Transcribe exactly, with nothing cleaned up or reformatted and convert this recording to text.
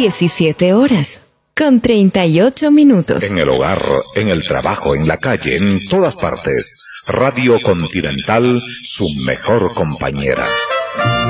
diecisiete horas, con treinta y ocho minutos. En el hogar, en el trabajo, en la calle, en todas partes. Radio Continental, su mejor compañera.